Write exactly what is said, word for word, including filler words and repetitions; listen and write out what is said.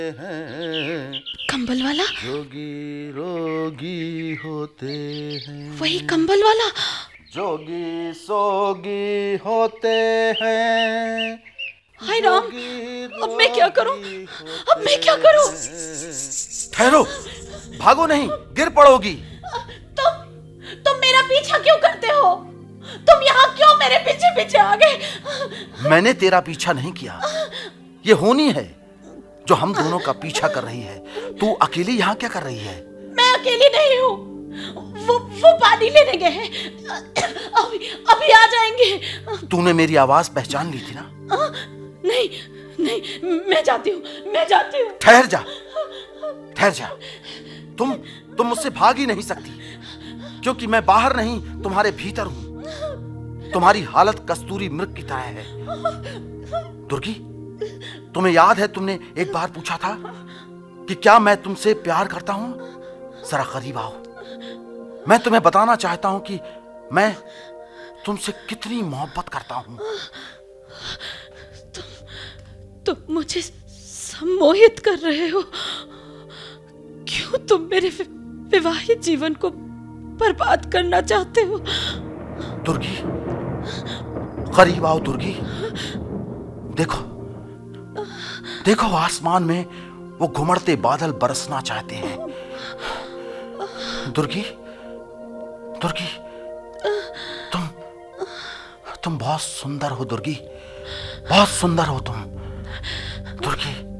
हैं कंबल वाला? जोगी रोगी होते हैं, वही कंबल वाला। जोगी सोगी होते हैं। हाय राम, अब मैं क्या करूं? अब मैं क्या करूं? ठहरो, भागो नहीं, गिर पड़ोगी। तुम तुम मेरा पीछा क्यों करते हो? तुम यहाँ क्यों मेरे पीछे पीछे आ गए? मैंने तेरा पीछा नहीं किया, ये होनी है जो हम दोनों का पीछा कर रही है। तू अकेली यहाँ क्या कर रही है? मैं अकेली नहीं हूँ, वो वो पानी लेने गए हैं, अभी अभी आ जाएंगे। तूने मेरी आवाज पहचान ली थी ना? नहीं नहीं, मैं जाती हूँ, मैं जाती हूँ। ठहर जा, ठहर जा। तुम तुम मुझसे भाग ही नहीं सकती, क्योंकि मैं बाहर नहीं, तुम्हारे भीतर हूं। तुम्हारी हालत कस्तूरी मृग की तरह है। दुर्गी, तुम्हें याद है तुमने एक बार पूछा था कि क्या मैं तुमसे प्यार करता हूं? जरा करीब आओ, मैं तुम्हें बताना चाहता हूं कि मैं तुमसे कितनी मोहब्बत करता हूं। तुम तुम मुझे सम्मोहित कर रहे हो। क्यों तुम मेरे विवाहित जीवन को बर्बाद करना चाहते हो? दुर्गी, करीब आओ दुर्गी। देखो देखो, आसमान में वो घुमड़ते बादल बरसना चाहते हैं। दुर्गी, दुर्गी, तुम तुम बहुत सुंदर हो दुर्गी, बहुत सुंदर हो तुम दुर्गी।